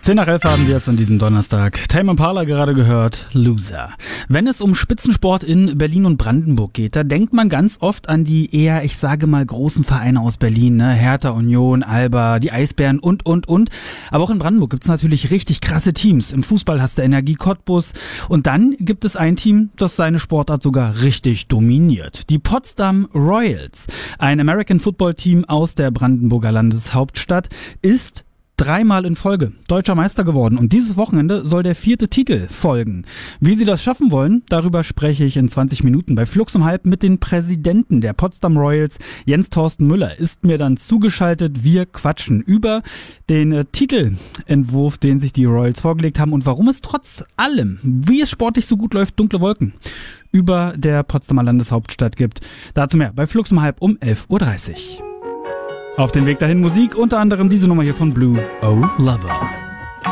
10 nach 11 haben wir es an diesem Donnerstag. Tame Impala gerade gehört, Loser. Wenn es um Spitzensport in Berlin und Brandenburg geht, da denkt man ganz oft an die eher, ich sage mal, großen Vereine aus Berlin, ne? Hertha, Union, Alba, die Eisbären und. Aber auch in Brandenburg gibt es natürlich richtig krasse Teams. Im Fußball hast du Energie Cottbus. Und dann gibt es ein Team, das seine Sportart sogar richtig dominiert. Die Potsdam Royals. Ein American Football Team aus der Brandenburger Landeshauptstadt ist 3-mal in Folge deutscher Meister geworden und dieses Wochenende soll der 4. Titel folgen. Wie sie das schaffen wollen, darüber spreche ich in 20 Minuten bei Flux um halb mit den Präsidenten der Potsdam Royals. Jens Thorsten Müller ist mir dann zugeschaltet. Wir quatschen über den Titelentwurf, den sich die Royals vorgelegt haben und warum es trotz allem, wie es sportlich so gut läuft, dunkle Wolken über der Potsdamer Landeshauptstadt gibt. Dazu mehr bei Flux um halb um 11.30 Uhr. Auf dem Weg dahin Musik, unter anderem diese Nummer hier von Blue, Oh Lover.